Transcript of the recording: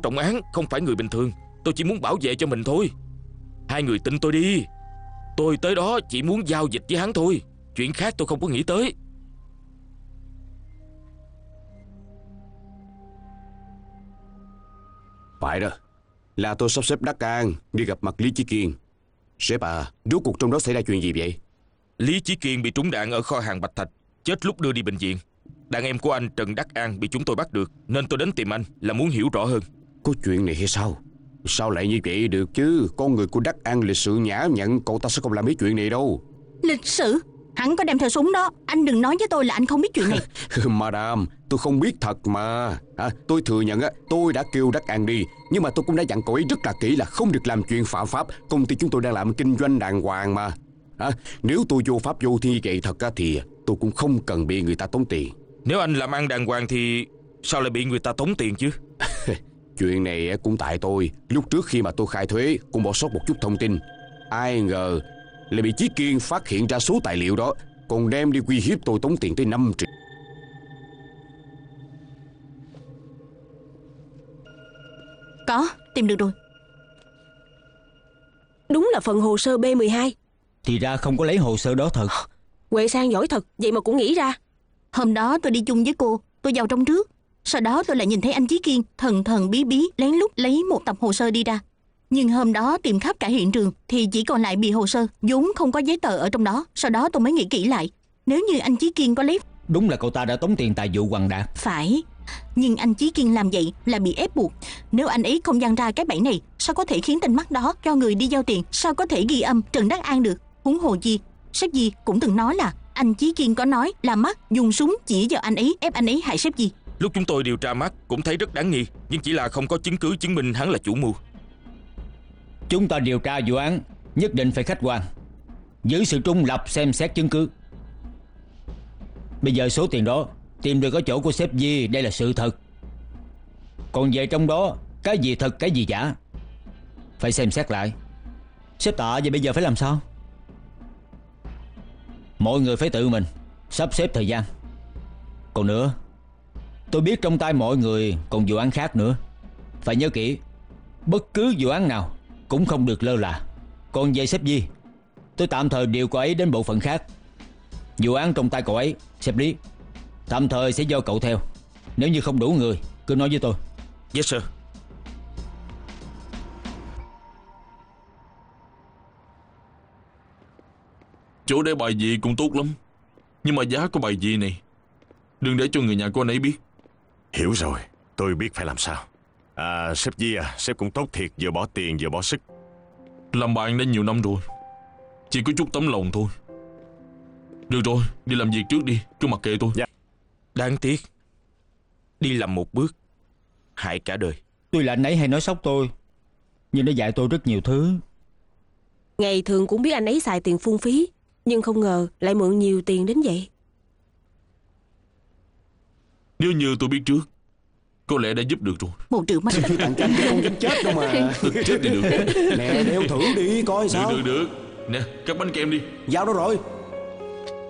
trọng án, không phải người bình thường. Tôi chỉ muốn bảo vệ cho mình thôi. Hai người tin tôi đi. Tôi tới đó chỉ muốn giao dịch với hắn thôi. Chuyện khác tôi không có nghĩ tới. Phải đó, là tôi sắp xếp Đắc An đi gặp mặt Lý Chí Kiên. Sếp à, rốt cuộc trong đó xảy ra chuyện gì vậy? Lý Chí Kiên bị trúng đạn ở kho hàng Bạch Thạch, chết lúc đưa đi bệnh viện. Đàn em của anh Trần Đắc An bị chúng tôi bắt được, nên tôi đến tìm anh là muốn hiểu rõ hơn. Có chuyện này hay sao? Sao lại như vậy được chứ? Con người của Đắc An lịch sự nhã nhặn, cậu ta sẽ không làm mấy chuyện này đâu. Lịch sự? Hắn có đem theo súng đó. Anh đừng nói với tôi là anh không biết chuyện này. Madam, tôi không biết thật mà. Tôi thừa nhận tôi đã kêu Đắc An đi, nhưng mà tôi cũng đã dặn cậu ấy rất là kỹ là không được làm chuyện phạm pháp. Công ty chúng tôi đang làm kinh doanh đàng hoàng mà. Nếu tôi vô pháp vô thiên vậy thật thì tôi cũng không cần bị người ta tống tiền. Nếu anh làm ăn đàng hoàng thì sao lại bị người ta tống tiền chứ? Chuyện này cũng tại tôi. Lúc trước khi mà tôi khai thuế cũng bỏ sót một chút thông tin. Ai ngờ lại bị Chí Kiên phát hiện ra số tài liệu đó, còn đem đi uy hiếp tôi tống tiền tới 5 triệu. Có, tìm được rồi. Đúng là phần hồ sơ B12. Thì ra không có lấy hồ sơ đó thật. Huệ Sang giỏi thật, vậy mà cũng nghĩ ra. Hôm đó tôi đi chung với cô, tôi vào trong trước. Sau đó tôi lại nhìn thấy anh Chí Kiên thần thần bí bí lén lút lấy một tập hồ sơ đi ra. Nhưng hôm đó tìm khắp cả hiện trường thì chỉ còn lại bìa hồ sơ, vốn không có giấy tờ ở trong đó. Sau đó tôi mới nghĩ kỹ lại, nếu như anh Chí Kiên có lấy... Đúng là cậu ta đã tống tiền tại vụ Hoàng Đạt. Phải, nhưng anh Chí Kiên làm vậy là bị ép buộc. Nếu anh ấy không giăng ra cái bẫy này, sao có thể khiến tên mắt đó cho người đi giao tiền? Sao có thể ghi âm Trần Đắc An được? Huống hồ gì, sếp Di cũng từng nói là anh Chí Kiên có nói là mắt dùng súng chỉ vào anh ấy, ép anh ấy hại sếp Di. Lúc chúng tôi điều tra mắt cũng thấy rất đáng nghi, nhưng chỉ là không có chứng cứ chứng minh hắn là chủ mưu. Chúng ta điều tra vụ án nhất định phải khách quan, giữ sự trung lập, xem xét chứng cứ. Bây giờ số tiền đó tìm được ở chỗ của sếp Di, đây là sự thật. Còn về trong đó cái gì thật cái gì giả phải xem xét lại. Sếp Tạ, vậy bây giờ phải làm sao? Mọi người phải tự mình sắp xếp thời gian. Còn nữa, tôi biết trong tay mọi người còn vụ án khác nữa. Phải nhớ kỹ, bất cứ vụ án nào cũng không được lơ là. Còn về sếp Di, tôi tạm thời điều cậu ấy đến bộ phận khác. Vụ án trong tay cậu ấy, sếp Lý, tạm thời sẽ do cậu theo. Nếu như không đủ người, cứ nói với tôi. Yes sir. Chỗ để bài vị cũng tốt lắm, nhưng mà giá của bài vị này đừng để cho người nhà của anh ấy biết. Hiểu rồi, tôi biết phải làm sao. Sếp Di sếp cũng tốt thiệt, vừa bỏ tiền vừa bỏ sức. Làm bạn đã nhiều năm rồi, chỉ có chút tấm lòng thôi. Được rồi, đi làm việc trước đi, cứ mặc kệ tôi. Dạ. Đáng tiếc, đi làm một bước hại cả đời. Tuy là anh ấy hay nói sốc tôi, nhưng nó dạy tôi rất nhiều thứ. Ngày thường cũng biết anh ấy xài tiền phung phí, nhưng không ngờ lại mượn nhiều tiền đến vậy. Nếu như tôi biết trước, có lẽ đã giúp được rồi. 1 triệu mắt. Thằng Chanh không dám chết đâu mà. Chết thì được. Nè, đeo thử đi coi sao. Được. Nè, cắt bánh kem đi. Giao đâu rồi?